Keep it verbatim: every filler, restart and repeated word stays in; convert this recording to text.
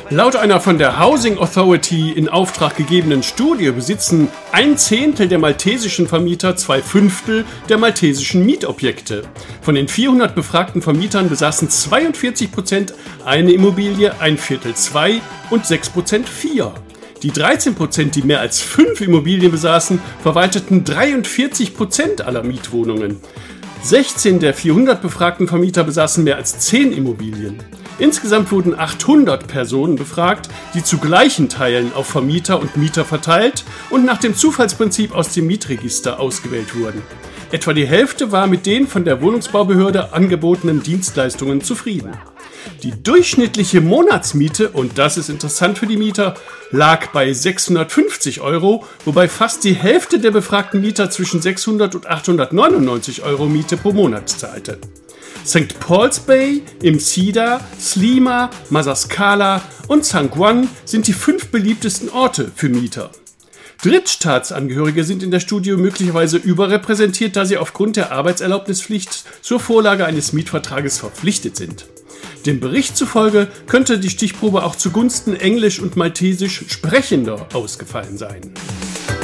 Laut einer von der Housing Authority in Auftrag gegebenen Studie besitzen ein Zehntel der maltesischen Vermieter zwei Fünftel der maltesischen Mietobjekte. Von den vierhundert befragten Vermietern besaßen zweiundvierzig Prozent eine Immobilie, ein Viertel zwei und sechs Prozent vier. Die dreizehn Prozent, die mehr als fünf Immobilien besaßen, verwalteten dreiundvierzig Prozent aller Mietwohnungen. sechzehn der vierhundert befragten Vermieter besaßen mehr als zehn Immobilien. Insgesamt wurden achthundert Personen befragt, die zu gleichen Teilen auf Vermieter und Mieter verteilt und nach dem Zufallsprinzip aus dem Mietregister ausgewählt wurden. Etwa die Hälfte war mit den von der Wohnungsbaubehörde angebotenen Dienstleistungen zufrieden. Die durchschnittliche Monatsmiete, und das ist interessant für die Mieter, lag bei sechshundertfünfzig Euro, wobei fast die Hälfte der befragten Mieter zwischen sechshundert und achthundertneunundneunzig Euro Miete pro Monat zahlte. Sankt Paul's Bay, Msida, Slima, Masaskala und Sangwan sind die fünf beliebtesten Orte für Mieter. Drittstaatsangehörige sind in der Studie möglicherweise überrepräsentiert, da sie aufgrund der Arbeitserlaubnispflicht zur Vorlage eines Mietvertrages verpflichtet sind. Dem Bericht zufolge könnte die Stichprobe auch zugunsten Englisch und Maltesisch Sprechender ausgefallen sein.